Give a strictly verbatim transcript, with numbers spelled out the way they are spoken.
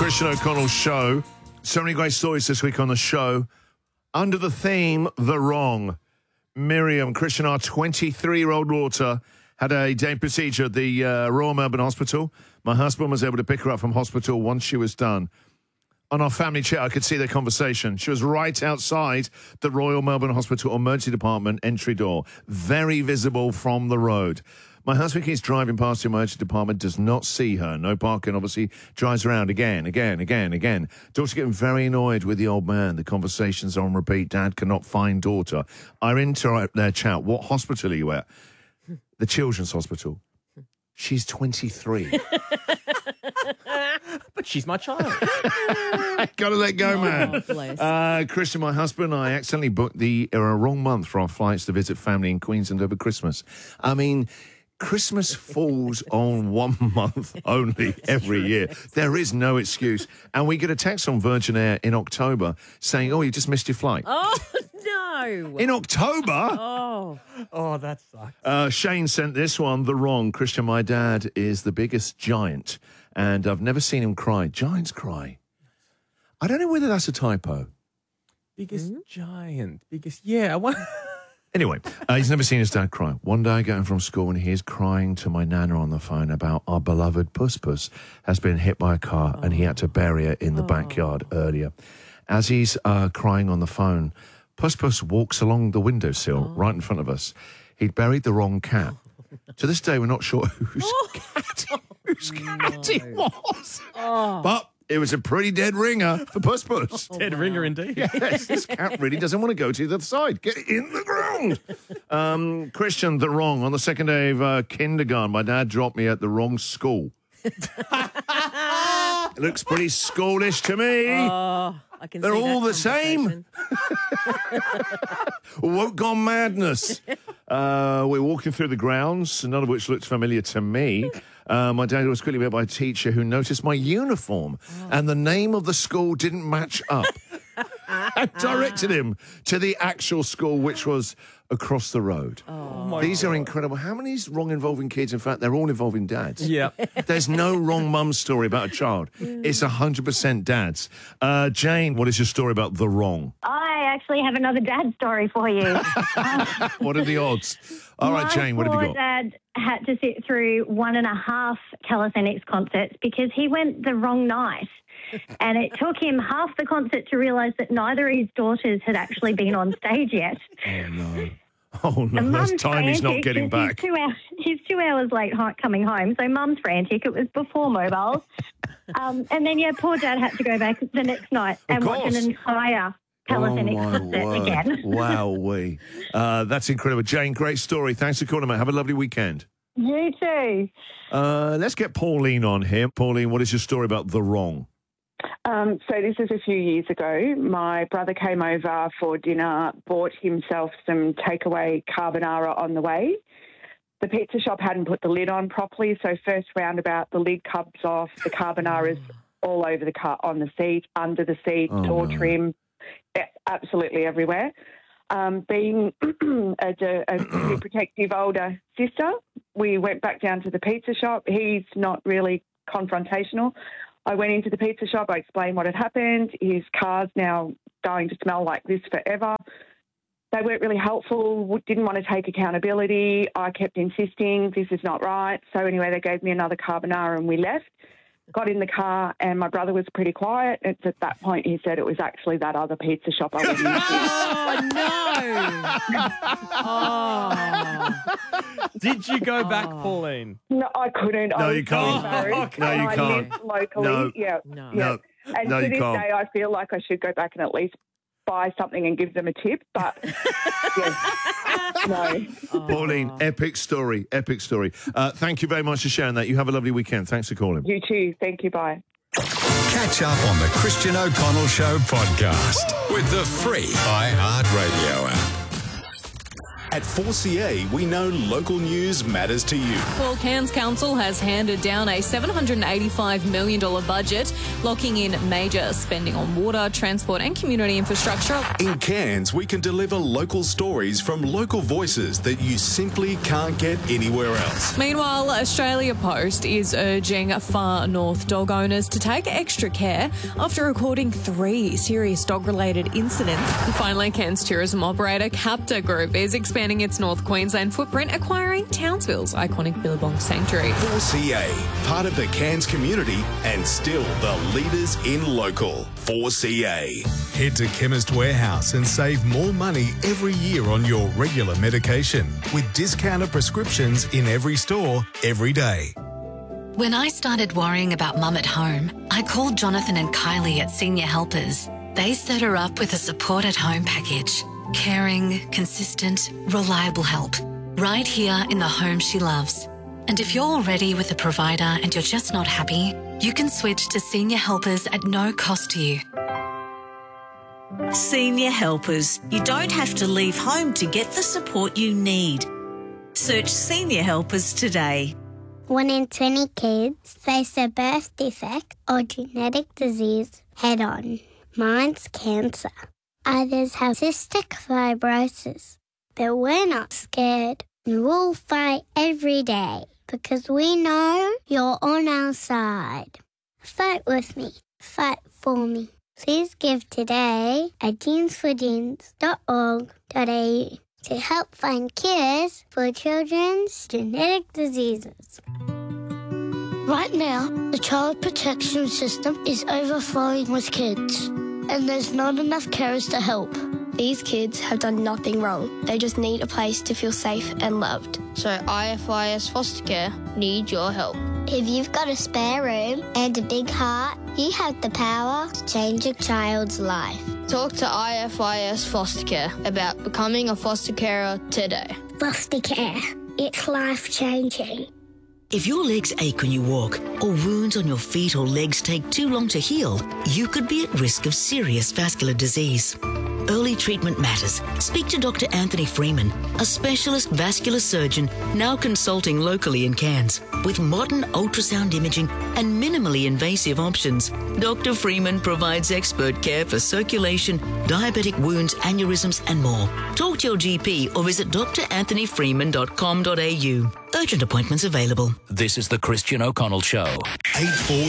Christian O'Connell Show. So many great stories this week on the show. Under the theme, The Wrong. Miriam, Christian, our twenty-three-year-old daughter, had a day procedure at the uh, Royal Melbourne Hospital. My husband was able to pick her up from hospital once she was done. On our family chat, I could see their conversation. She was right outside the Royal Melbourne Hospital Emergency Department entry door, very visible from the road. My husband keeps driving past the emergency department, does not see her. No parking, obviously, drives around again, again, again, again. Daughter getting very annoyed with the old man. The conversations are on repeat. Dad cannot find daughter. I interrupt their chat. What hospital are you at? The Children's Hospital. She's twenty-three. But she's my child. Gotta let go, Oh, man. bless. Uh, Christian, my husband and I accidentally booked the uh, wrong month for our flights to visit family in Queensland over Christmas. I mean, Christmas falls on one month only every year. There is no excuse. And we get a text on Virgin Air in October saying, oh, you just missed your flight. Oh, no. In October? Oh. Oh, that sucks. Uh, Shane sent this one, The Wrong. Christian, my dad is the biggest giant, and I've never seen him cry. Giants cry. I don't know whether that's a typo. Biggest giant. Biggest, yeah. I want... Anyway, uh, he's never seen his dad cry. One day I get home from school and he's crying to my nana on the phone about our beloved Puss Puss has been hit by a car oh. and he had to bury her in the oh. backyard earlier. As he's uh, crying on the phone, Puss Puss walks along the windowsill oh. right in front of us. He'd buried the wrong cat. To this day, we're not sure whose oh. cat, whose no. cat it was. Oh. But it was a pretty dead ringer for Puss Puss. Oh, dead wow. ringer indeed. Yes, this cat really doesn't want to go to the other side. Get in the ground. Um, Christian, The Wrong. On the second day of uh, kindergarten, my dad dropped me at the wrong school. It looks pretty schoolish to me. Oh, I can They're see all that the same. Woke gone madness. Uh, we're walking through the grounds, none of which looked familiar to me. Uh, my dad was quickly met by a teacher who noticed my uniform oh. and the name of the school didn't match up. I directed him to the actual school, which was across the road. Oh. These God. are incredible. How many wrong involving kids? In fact, they're all involving dads. Yeah. There's no wrong mum story about a child. It's one hundred percent dads. Uh, Jane, what is your story about The Wrong? I actually have another dad story for you. What are the odds? All right, Jane, what have you got? My dad had to sit through one and a half Calisthenics concerts because he went the wrong night. And it took him half the concert to realise that neither of his daughters had actually been on stage yet. Oh, no. Oh, no, And that's Mum's time he's not frantic getting 'cause back. He's two, hours, he's two hours late ho- coming home, so Mum's frantic. It was before mobiles. um, and then, yeah, poor Dad had to go back the next night Of and watch course. an entire Calisthenics oh, my concert word. again. Wowee. Uh, that's incredible. Jane, great story. Thanks for calling, mate. Have a lovely weekend. You too. Uh, let's get Pauline on here. Pauline, what is your story about The Wrong? Um, so this is a few years ago. My brother came over for dinner, bought himself some takeaway carbonara on the way. The pizza shop hadn't put the lid on properly, so first roundabout, the lid comes off, the carbonara's all over the car, on the seat, under the seat, Oh, door no. trim, absolutely everywhere. Um, being a, a, a protective older sister, we went back down to the pizza shop. He's not really confrontational. I went into the pizza shop. I explained what had happened. His car's now going to smell like this forever. They weren't really helpful, didn't want to take accountability. I kept insisting this is not right. So anyway, they gave me another carbonara and we left. Got in the car and my brother was pretty quiet. It's at that point he said it was actually that other pizza shop I went Oh, no. Oh. Did you go back, Oh. Pauline? No, I couldn't. No, I was you so can't. embarrassed. No, you I can't. lived locally. No. Yeah. No. Yeah. No. And No, to you this can't. day, I feel like I should go back and at least buy something and give them a tip. But, yeah, no. Pauline, epic story, epic story. Uh, thank you very much for sharing that. You have a lovely weekend. Thanks for calling. You too. Thank you. Bye. Catch up on the Christian O'Connell Show podcast with the free iHeartRadio app. At four C A, we know local news matters to you. Well, Cairns Council has handed down a seven hundred eighty-five million dollars budget, locking in major spending on water, transport and community infrastructure. In Cairns, we can deliver local stories from local voices that you simply can't get anywhere else. Meanwhile, Australia Post is urging far north dog owners to take extra care after recording three serious dog-related incidents. And finally, Cairns tourism operator Capta Group is expanding its North Queensland footprint, acquiring Townsville's iconic Billabong Sanctuary. four C A, part of the Cairns community and still the leaders in local. four C A. Head to Chemist Warehouse and save more money every year on your regular medication with discounted prescriptions in every store, every day. When I started worrying about Mum at home, I called Jonathan and Kylie at Senior Helpers. They set her up with a support at home package. Caring, consistent, reliable help. Right here in the home she loves. And if you're already with a provider and you're just not happy, you can switch to Senior Helpers at no cost to you. Senior Helpers. You don't have to leave home to get the support you need. Search Senior Helpers today. One in twenty kids face a birth defect or genetic disease head-on. Mine's cancer. Others have cystic fibrosis. But we're not scared. And we'll fight every day because we know you're on our side. Fight with me. Fight for me. Please give today at jeans for jeans dot org dot a u to help find cures for children's genetic diseases. Right now, the child protection system is overflowing with kids, and there's not enough carers to help. These kids have done nothing wrong. They just need a place to feel safe and loved. So I F I S Foster Care need your help. If you've got a spare room and a big heart, you have the power to change a child's life. Talk to I F I S Foster Care about becoming a foster carer today. Foster care. It's life-changing. If your legs ache when you walk, or wounds on your feet or legs take too long to heal, you could be at risk of serious vascular disease. Early treatment matters. Speak to Doctor Anthony Freeman, a specialist vascular surgeon now consulting locally in Cairns. With modern ultrasound imaging and minimally invasive options, Doctor Freeman provides expert care for circulation, diabetic wounds, aneurysms and more. Talk to your G P or visit d r anthony freeman dot com dot a u. Urgent appointments available. This is the Christian O'Connell Show. eight four